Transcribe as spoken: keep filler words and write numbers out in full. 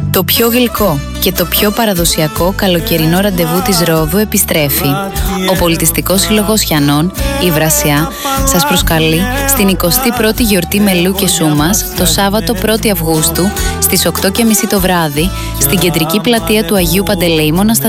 Το πιο γλυκό και το πιο παραδοσιακό καλοκαιρινό ραντεβού της Ρόδου επιστρέφει. Ο Πολιτιστικός Σύλλογος Γιαννών, η Βρασιά, σας προσκαλεί στην εικοστή πρώτη γιορτή Μελού και Σούμας το Σάββατο πρώτη Αυγούστου στις οκτώ και μισή το βράδυ στην κεντρική πλατεία του Αγίου Παντελεήμωνα στα